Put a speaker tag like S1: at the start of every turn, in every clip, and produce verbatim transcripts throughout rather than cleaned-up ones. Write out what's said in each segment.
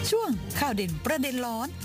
S1: ช่วงข่าวเด่นประเด็นร้อน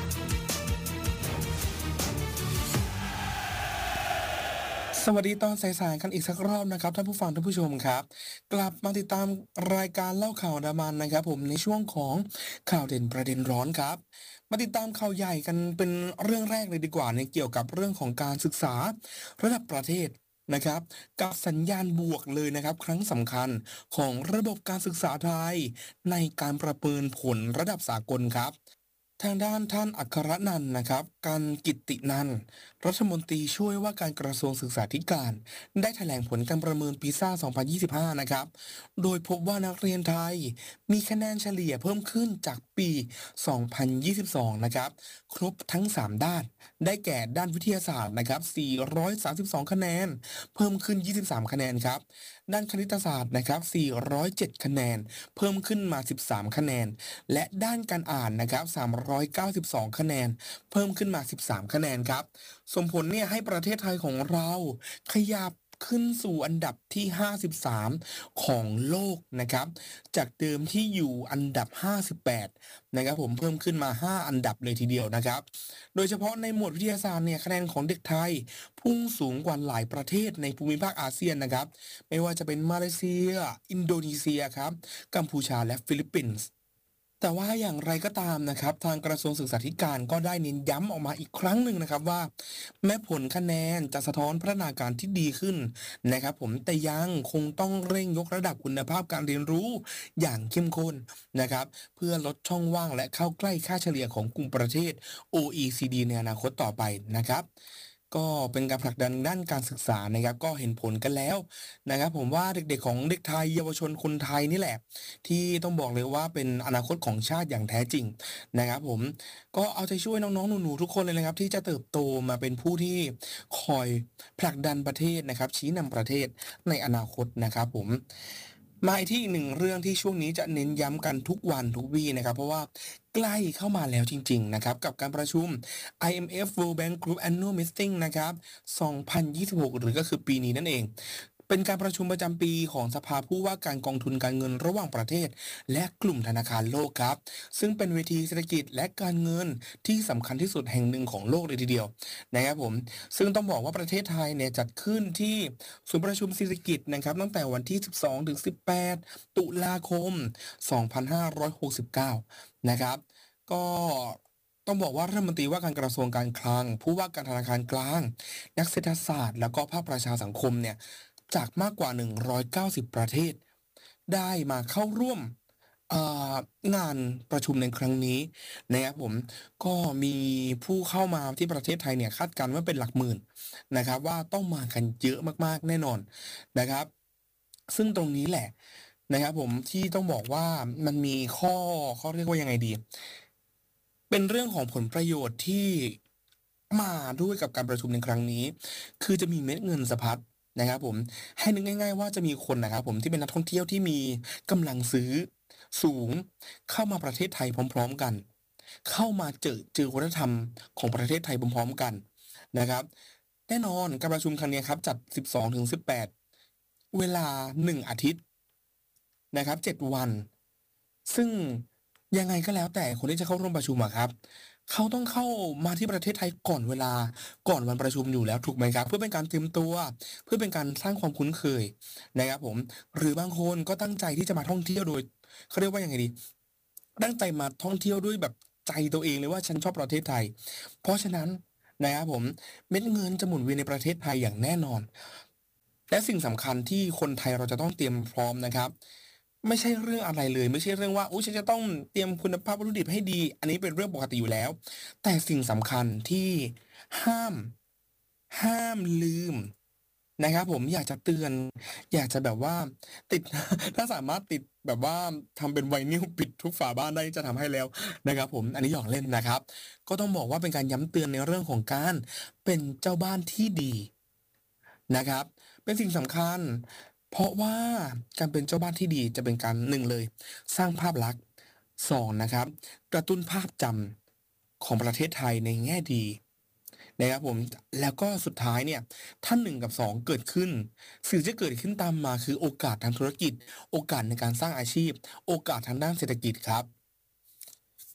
S2: สวัสดีตอนสายๆกันอีกสักรอบนะครับท่านผู้ฟังท่านผู้ชมครับกลับมาติดตามรายการเล่าข่าวอันดามันนะครับผมในช่วงของข่าวเด่นประเด็นร้อนครับมาติดตามข่าวใหญ่กันเป็นเรื่องแรกเลยดีกว่าในเกี่ยวกับเรื่องของการศึกษาระดับประเทศนะครับกับสัญญาณบวกเลยนะครับครั้งสำคัญของระบบการศึกษาไทยในการประเมินผลระดับสากลครับ ทางด้านท่านอัครนันท์นะครับการกิตตินันท์รัฐมนตรีช่วยว่าการกระทรวงศึกษาธิการได้แถลงผลการประเมินปีซ่าสองพันยี่สิบห้านะครับโดยพบว่านักเรียนไทยมีคะแนนเฉลี่ยเพิ่มขึ้นจากปีสองพันยี่สิบสองนะครับครบทั้งสามด้านได้แก่ด้านวิทยาศาสตร์นะครับสี่ร้อยสามสิบสองคะแนนเพิ่มขึ้นยี่สิบสามคะแนนครับด้านคณิตศาสตร์นะครับสี่ร้อยเจ็ดคะแนนเพิ่มขึ้นมาสิบสามคะแนนและด้านการอ่านนะครับสามร้อยเก้าสิบสองคะแนนเพิ่มขึ้นมาสิบสามคะแนนครับส่งผลเนี่ยให้ประเทศไทยของเราขยับขึ้นสู่อันดับที่ห้าสิบสามของโลกนะครับจากเดิมที่อยู่อันดับห้าสิบแปดนะครับผมเพิ่มขึ้นมาห้าอันดับเลยทีเดียวนะครับโดยเฉพาะในหมวดวิทยาศาสตร์เนี่ยคะแนนของเด็กไทยพุ่งสูงกว่าหลายประเทศในภูมิภาคอาเซียนนะครับไม่ว่าจะเป็นมาเลเซียอินโดนีเซียครับกัมพูชาและฟิลิปปินส์แต่ว่าอย่างไรก็ตามนะครับทางกระทรวงศึกษาธิการก็ได้เน้นย้ำออกมาอีกครั้งหนึ่งนะครับว่าแม้ผลคะแนนจะสะท้อนพัฒนาการที่ดีขึ้นนะครับผมแต่ยังคงต้องเร่งยกระดับคุณภาพการเรียนรู้อย่างเข้มข้นนะครับเพื่อลดช่องว่างและเข้าใกล้ค่าเฉลี่ยของกลุ่มประเทศ โอ อี ซี ดี ในอนาคตต่อไปนะครับก็เป็นการผลักดันด้านการศึกษานะครับก็เห็นผลกันแล้วนะครับผมว่าเด็กๆของเด็กไทยเยาวชนคนไทยนี่แหละที่ต้องบอกเลยว่าเป็นอนาคตของชาติอย่างแท้จริงนะครับผมก็เอาใจช่วยน้องๆหนูๆทุกคนเลยนะครับที่จะเติบโตมาเป็นผู้ที่คอยผลักดันประเทศนะครับชี้นำประเทศในอนาคตนะครับผมมาอีกที่อีกหนึ่งเรื่องที่ช่วงนี้จะเน้นย้ำกันทุกวันทุกวี่นะครับเพราะว่าใกล้เข้ามาแล้วจริงๆนะครับกับการประชุม ไอ เอ็ม เอฟ World Bank Group Annual Meeting นะครับสองพันยี่สิบหกหรือก็คือปีนี้นั่นเองเป็นการประชุมประจำปีของสภาผู้ว่าการกองทุนการเงินระหว่างประเทศและกลุ่มธนาคารโลกครับซึ่งเป็นเวทีเศรษฐกิจและการเงินที่สำคัญที่สุดแห่งหนึ่งของโลกเลยทีเดียวนะครับผมซึ่งต้องบอกว่าประเทศไทยเนี่ยจัดขึ้นที่ศูนย์ประชุมเศรษฐกิจนะครับตั้งแต่วันที่สิบสองถึงสิบแปดตุลาคมสองพันห้าร้อยหกสิบเก้านะครับก็ต้องบอกว่ารัฐมนตรีว่าการกระทรวงการคลังผู้ว่าการธนาคารกลางนักเศรษฐศาสตร์แล้วก็ภาคประชาสังคมเนี่ยจากมากกว่าหนึ่งร้อยเก้าสิบประเทศได้มาเข้าร่วมอ่างานประชุมในครั้งนี้นะครับผมก็มีผู้เข้ามาที่ประเทศไทยเนี่ยคาดการณ์ว่าเป็นหลักหมื่นนะครับว่าต้องมากันเยอะมากๆแน่นอนนะครับซึ่งตรงนี้แหละนะครับผมที่ต้องบอกว่ามันมีข้อเขาเรียกว่ายังไงดี เป็นเรื่องของผลประโยชน์ที่มาด้วยกับการประชุมในครั้งนี้ คือจะมีเม็ดเงินสะพัดนะครับผมให้นึกง่ายๆว่าจะมีคนนะครับผมที่เป็นนักท่องเที่ยวที่มีกำลังซื้อสูงเข้ามาประเทศไทยพร้อมๆกัน เข้ามาเจอเจอวัฒนธรรมของประเทศไทยพร้อมๆกันนะครับแน่นอนการประชุมครั้งนี้ครับจัดสิบสองถึงสิบแปดเวลาหนึ่งอาทิตย์นะครับเจ็ดวันซึ่ง ยังไงก็แล้วแต่คนที่จะเข้าร่วมประชุมอะครับเขาต้องเข้ามาที่ประเทศไทยก่อนเวลาก่อนวันประชุมอยู่แล้วถูกไหมครับเพื่อเป็นการเตรียมตัวเพื่อเป็นการสร้างความคุ้นเคยนะครับผมหรือบางคนก็ตั้งใจที่จะมาท่องเที่ยวโดยเขาเรียกว่ายังไงดีตั้งใจมาท่องเที่ยวด้วยแบบใจตัวเองเลยว่าฉันชอบประเทศไทยเพราะฉะนั้นนะครับผมเม็ดเงินจะหมุนเวียนในประเทศไทยอย่างแน่นอน และสิ่งสำคัญที่คนไทยเราจะต้องเตรียมพร้อมนะครับไม่ใช่เรื่องอะไรเลยไม่ใช่เรื่องว่าอุ๊ยฉันจะต้องเตรียมคุณภาพวัตถุดิบให้ดีอันนี้เป็นเรื่องปกติอยู่แล้วแต่สิ่งสำคัญที่ห้ามห้ามลืมนะครับผมอยากจะเตือนอยากจะแบบว่าติดถ้าสามารถติดแบบว่าทำเป็นไวนิลปิดทุกฝาบ้านได้จะทำให้แล้วนะครับผมอันนี้หยอกเล่นนะครับก็ต้องบอกว่าเป็นการย้ำเตือนในเรื่องของการเป็นเจ้าบ้านที่ดี นะครับเป็นสิ่งสำคัญเพราะว่าการเป็นเจ้าบ้านที่ดีจะเป็นการหนึ่งเลยสร้างภาพลักษณ์สองนะครับกระตุ้นภาพจำของประเทศไทยในแง่ดีนะครับผมแล้วก็สุดท้ายเนี่ยถ้าหนึ่งกับสองเกิดขึ้นสิ่งที่เกิดขึ้นตามมาคือโอกาสทางธุรกิจโอกาสในการสร้างอาชีพโอกาสทางด้านเศรษฐกิจครับ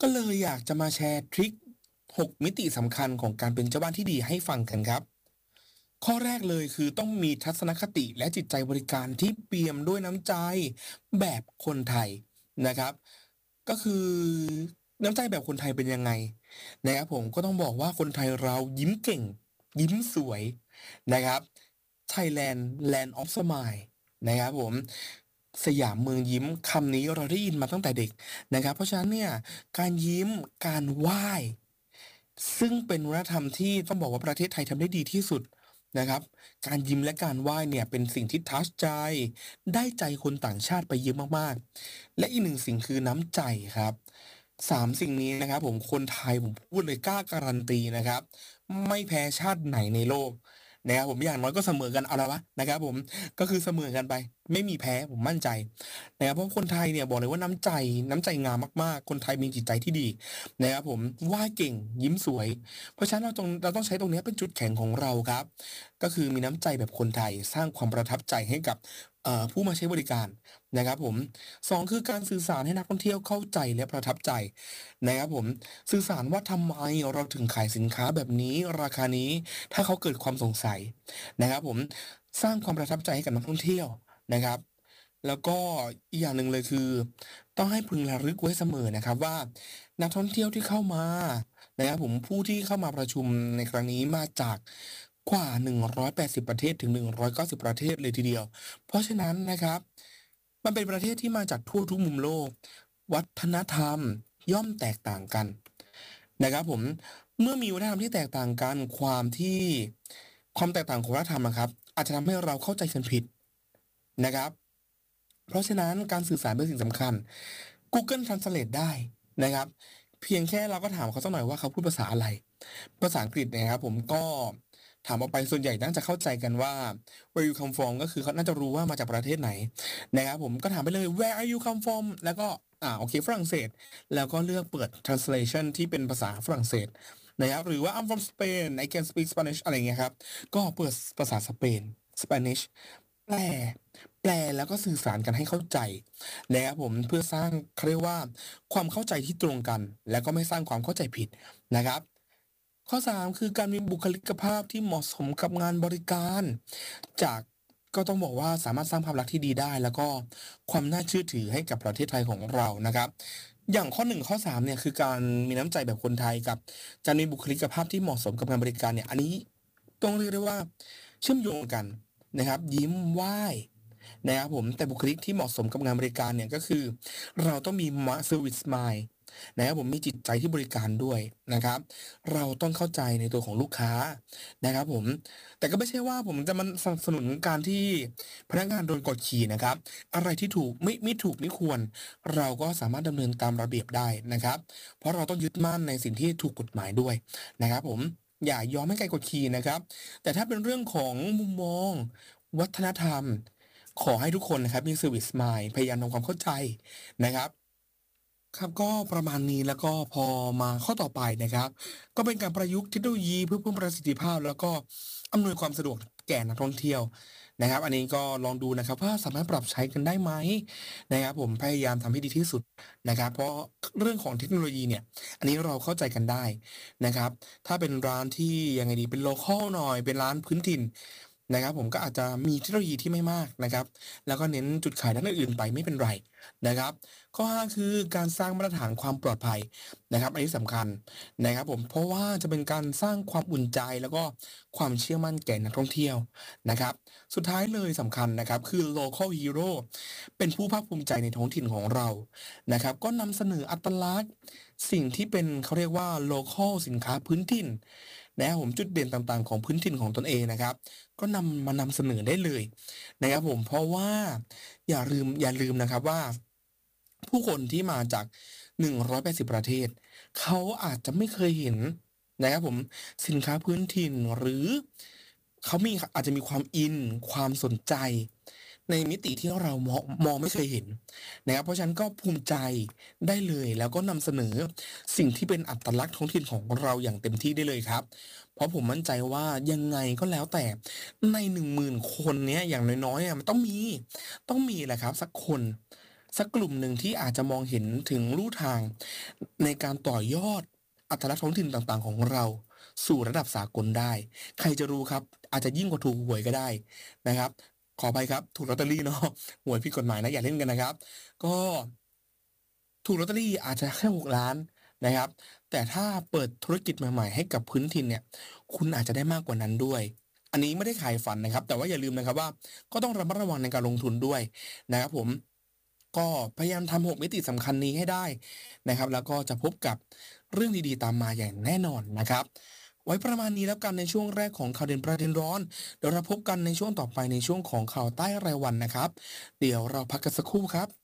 S2: ก็เลยอยากจะมาแชร์ทริกหกมิติสำคัญของการเป็นเจ้าบ้านที่ดีให้ฟังกันครับ ข้อแรกเลยคือต้องมีทัศนคติและจิตใจบริการที่เปี่ยมด้วยน้ำใจแบบคนไทยนะครับ ก็คือน้ำใจแบบคนไทยเป็นยังไงนะครับผมก็ต้องบอกว่าคนไทยเรายิ้มเก่งยิ้มสวยนะครับ Thailand Land of Smile นะครับผมสยามเมืองยิ้มคำนี้เราได้ยินมาตั้งแต่เด็กนะครับเพราะฉะนั้นเนี่ยการยิ้มการไหว้ซึ่งเป็นวัฒนธรรมที่ต้องบอกว่าประเทศไทยทำได้ดีที่สุดนะครับการยิ้มและการไหว้เนี่ยเป็นสิ่งที่ทัชใจได้ใจคนต่างชาติไปเยอะมากๆและอีกหนึ่งสิ่งคือน้ำใจครับสามสิ่งนี้นะครับผมคนไทยผมพูดเลยกล้าการันตีนะครับไม่แพ้ชาติไหนในโลกนะครับผมอย่างน้อยก็เสมอกันเอาละวะนะครับผมก็คือเสมอกันไปไม่มีแพ้ผมมั่นใจนะครับเพราะคนไทยเนี่ยบอกเลยว่าน้ำใจน้ำใจงามมากๆคนไทยมีจิตใจที่ดีนะครับผมไหว้เก่งยิ้มสวย เพราะฉะนั้นเราตรงเราต้องใช้ตรงเนี้ยเป็นจุดแข็งของเราครับก็คือมีน้ำใจแบบคนไทยสร้างความประทับใจให้กับเอ่อผู้มาใช้บริการนะครับผมสองคือการสื่อสารให้นักท่องเที่ยวเข้าใจและประทับใจนะครับผมสื่อสารว่าทำไมเราถึงขายสินค้าแบบนี้ราคานี้ถ้าเขาเกิดความสงสัยนะครับผมสร้างความประทับใจให้กับนักท่องเที่ยวนะครับแล้วก็อีกอย่างหนึ่งเลยคือต้องให้พึงระลึกไว้เสมอนะครับว่านักท่องเที่ยวที่เข้ามา นะครับผมผู้ที่เข้ามาประชุมในครั้งนี้มาจากกว่าหนึ่งร้อยแปดสิบประเทศถึงหนึ่งร้อยเก้าสิบประเทศเลยทีเดียวเพราะฉะนั้นนะครับมันเป็นประเทศที่มาจากทั่วทุกมุมโลกวัฒนธรรมย่อมแตกต่างกันนะครับผมเมื่อมีวัฒนธรรมที่แตกต่างกันความที่ความแตกต่างของวัฒนธรรมอะครับอาจจะทำให้เราเข้าใจกันผิดนะครับ เพราะฉะนั้นการสื่อสารเป็นสิ่งสำคัญ Google Translate ได้นะครับเพียงแค่เราก็ถามเขาสักหน่อยว่าเขาพูดภาษาอะไรภาษาอังกฤษเนี่ยครับผมก็ถามออกไปส่วนใหญ่น่าจะเข้าใจกันว่า where you come from ก็คือเขาน่าจะรู้ว่ามาจากประเทศไหนนะครับผมก็ถามไปเลย where are you come from แล้วก็อ่าโอเคฝรั่งเศสแล้วก็เลือกเปิด translation ที่เป็นภาษาฝรั่งเศสนะครับหรือว่า I'm from Spain I can speak Spanish อะไรอย่างเงี้ยครับก็เปิดภาษาสเปน Spanish แปล แปลแล้วก็สื่อสารกันให้เข้าใจนะครับผมเพื่อสร้างเขาเรียกว่าความเข้าใจที่ตรงกันแล้วก็ไม่สร้างความเข้าใจผิดนะครับข้อสามคือการมีบุคลิกภาพที่เหมาะสมกับงานบริการจากก็ต้องบอกว่าสามารถสร้างภาพลักษณ์ที่ดีได้แล้วก็ความน่าเชื่อถือให้กับประเทศไทยของเรานะครับอย่างข้อหนึ่งข้อสามเนี่ยคือการมีน้ำใจแบบคนไทยกับการมีบุคลิกภาพที่เหมาะสมกับงานบริการเนี่ยอันนี้ต้องเรียกได้ว่าเชื่อมโยงกันนะครับยิ้มไหว้ นะครับผมแต่บุคลิกที่เหมาะสมกับงานบริการเนี่ยก็คือเราต้องมีมา Service Mind นะครับผมมีจิตใจที่บริการด้วยนะครับเราต้องเข้าใจในตัวของลูกค้านะครับผมแต่ก็ไม่ใช่ว่าผมจะมาสนับสนุนการที่พนักงานโดนกดขี่นะครับอะไรที่ถูกไม่ไม่ถูกไม่ควรเราก็สามารถดำเนินตามระเบียบได้นะครับเพราะเราต้องยึดมั่นในสิ่งที่ถูกกฎหมายด้วยนะครับผมอย่ายอมให้ใครกดขี่นะครับแต่ถ้าเป็นเรื่องของมุมมองวัฒนธรรม ขอให้ทุกคนนะครับมี Service Mind พยายามทำความเข้าใจนะครับครับก็ประมาณนี้แล้วก็พอมาข้อต่อไปนะครับก็เป็นการประยุกต์เทคโนโลยีเพื่อเพิ่มประสิทธิภาพแล้วก็อำนวยความสะดวกแก่นักท่องเที่ยวนะครับอันนี้ก็ลองดูนะครับว่าสามารถปรับใช้กันได้ไหมนะครับผมพยายามทำให้ดีที่สุดนะครับเพราะเรื่องของเทคโนโลยีเนี่ยอันนี้เราเข้าใจกันได้นะครับถ้าเป็นร้านที่ยังไงดีเป็น local หน่อยเป็นร้านพื้นถิ่น นะครับผมก็อาจจะมีเทคโนโลยีที่ไม่มากนะครับแล้วก็เน้นจุดขายด้านอื่นๆไปไม่เป็นไรนะครับข้อห้าคือการสร้างมาตรฐานความปลอดภัยนะครับอันนี้สำคัญนะครับผมเพราะว่าจะเป็นการสร้างความอุ่นใจแล้วก็ความเชื่อมั่นแก่นักท่องเที่ยวนะครับสุดท้ายเลยสำคัญนะครับคือ local hero เป็นผู้ภาคภูมิใจในท้องถิ่นของเรานะครับก็นำเสนออัตลักษณ์สิ่งที่เป็นเขาเรียกว่า local สินค้าพื้นถิ่นนะครับผมจุดเด่นต่างๆของพื้นถิ่นของตนเองนะครับ ก็นำมานำเสนอได้เลยนะครับผมเพราะว่าอย่าลืมอย่าลืมนะครับว่าผู้คนที่มาจากหนึ่งร้อยแปดสิบประเทศเขาอาจจะไม่เคยเห็นนะครับผมสินค้าพื้นถิ่นหรือเขามีอาจจะมีความอินความสนใจในมิติที่เรามองมองไม่เคยเห็นนะครับเพราะฉะนั้นก็ภูมิใจได้เลยแล้วก็นำเสนอสิ่งที่เป็นอัตลักษณ์ท้องถิ่นของเราอย่างเต็มที่ได้เลยครับ เพราะผมมั่นใจว่ายังไงก็แล้วแต่ในหนึ่งหมื่นคนเนี้ยอย่างน้อยๆอะมันต้องมีต้องมีแหละครับสักคนสักกลุ่มหนึ่งที่อาจจะมองเห็นถึงลู่ทางในการต่อยอดอัตลักษณ์ท้องถิ่นต่างๆของเราสู่ระดับสากลได้ใครจะรู้ครับอาจจะยิ่งกว่าถูกหวยก็ได้นะครับขออภัยครับถูกลอตเตอรี่เนาะหวยผิดกฎหมายนะอย่าเล่นกันนะครับก็ถูกลอตเตอรี่อาจจะแค่หกล้านนะครับแต่ถ้าเปิดธุรกิจใหม่ๆให้กับพื้นถิ่นเนี่ยคุณอาจจะได้มากกว่านั้นด้วยอันนี้ไม่ได้ขายฝันนะครับแต่ว่าอย่าลืมนะครับว่าก็ต้องระมัดระวังในการลงทุนด้วยนะครับผม ก็พยายามทำหกมิติสำคัญนี้ให้ได้นะครับแล้วก็จะพบกับเรื่องดีๆตามมาอย่างแน่นอนนะครับไว้ประมาณนี้แล้วกันในช่วงแรกของข่าวเด่นประเด็นร้อนเดี๋ยวเราพบกันในช่วงต่อไปในช่วงของข่าวใต้รายวันนะครับเดี๋ยวเราพักกันสักครู่ครับ